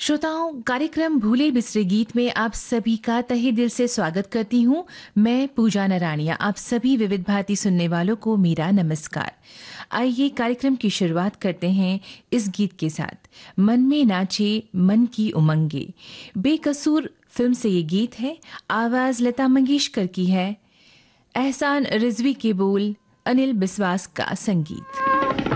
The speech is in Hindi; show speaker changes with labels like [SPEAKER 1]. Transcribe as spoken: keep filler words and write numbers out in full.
[SPEAKER 1] श्रोताओं, कार्यक्रम भूले बिसरे गीत में आप सभी का तहे दिल से स्वागत करती हूँ। मैं पूजा नराणिया। आप सभी विविध भारती सुनने वालों को मेरा नमस्कार। आइए कार्यक्रम की शुरुआत करते हैं इस गीत के साथ। मन में नाचे मन की उमंगे, बेकसूर फिल्म से ये गीत है। आवाज लता मंगेशकर की है, एहसान रिजवी के बोल, अनिल बिस्वास का संगीत।